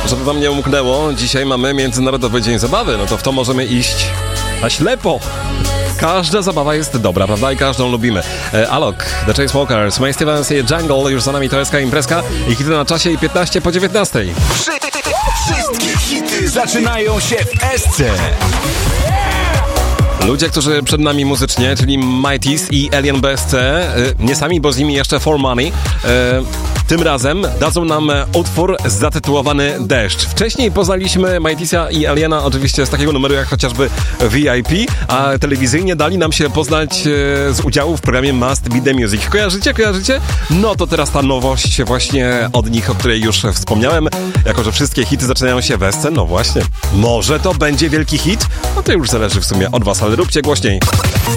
Żeby wam nie umknęło, dzisiaj mamy Międzynarodowy Dzień Zabawy, no to w to możemy iść na ślepo. Każda zabawa jest dobra, prawda? I każdą lubimy. Alok, The Chainsmokers, May Stevens i Jungle, już za nami to SK Imprezka i hity na czasie i 15 po 19. Wszystkie hity zaczynają się w SC. Ludzie, którzy przed nami muzycznie, czyli Mighties i Alien BSC, nie sami, bo z nimi jeszcze For Money, tym razem dadzą nam utwór zatytułowany Deszcz. Wcześniej poznaliśmy Mightiesa i Aliena oczywiście z takiego numeru jak chociażby VIP, a telewizyjnie dali nam się poznać z udziału w programie Must Be The Music. Kojarzycie? No to teraz ta nowość właśnie od nich, o której już wspomniałem. Jako że wszystkie hity zaczynają się w SC, no właśnie. Może to będzie wielki hit? No to już zależy w sumie od was, ale róbcie głośniej.